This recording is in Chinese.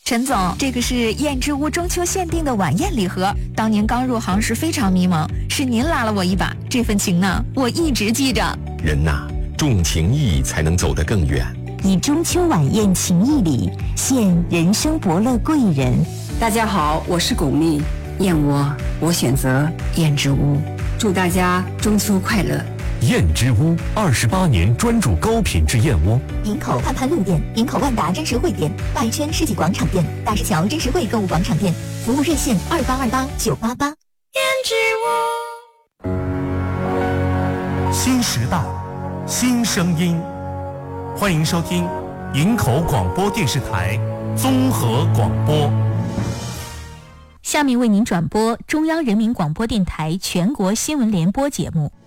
陈总，这个是燕之屋中秋限定的晚宴礼盒，当年刚入行时非常迷茫，是您拉了我一把，这份情呢，我一直记着。 人呐，重情义才能走得更远。 以中秋晚宴情谊礼，献人生伯乐贵人。 大家好，我是巩俐，燕窝我选择燕之屋，祝大家中秋快乐。 燕之屋28年专注高品质燕窝。 营口盼盼路店、营口万达真实汇店、外圈世纪广场店、大石桥真实汇购物广场店，服务热线2828-988。 燕之屋， 新时代，新声音，欢迎收听营口广播电视台综合广播。 下面为您转播中央人民广播电台全国新闻联播节目。